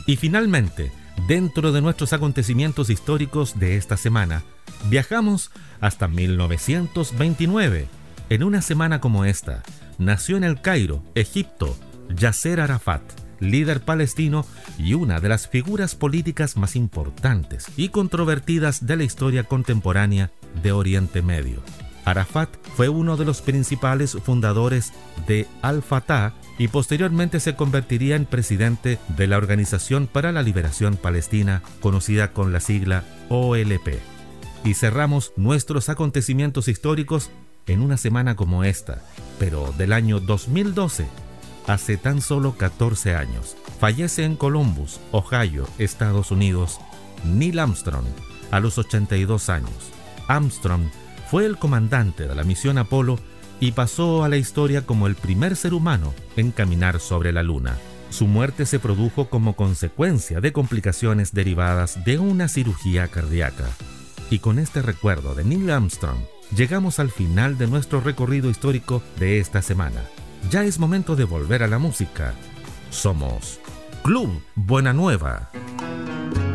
Y finalmente, dentro de nuestros acontecimientos históricos de esta semana, viajamos hasta 1929. En una semana como esta, nació en El Cairo, Egipto, Yasser Arafat, líder palestino y una de las figuras políticas más importantes y controvertidas de la historia contemporánea de Oriente Medio. Arafat fue uno de los principales fundadores de Al-Fatah y posteriormente se convertiría en presidente de la Organización para la Liberación Palestina, conocida con la sigla OLP. Y cerramos nuestros acontecimientos históricos en una semana como esta, pero del año 2012, hace tan solo 14 años. Fallece en Columbus, Ohio, Estados Unidos, Neil Armstrong, a los 82 años. Armstrong fue el comandante de la misión Apolo y pasó a la historia como el primer ser humano en caminar sobre la Luna. Su muerte se produjo como consecuencia de complicaciones derivadas de una cirugía cardíaca. Y con este recuerdo de Neil Armstrong, llegamos al final de nuestro recorrido histórico de esta semana. Ya es momento de volver a la música. Somos Club Buena Nueva.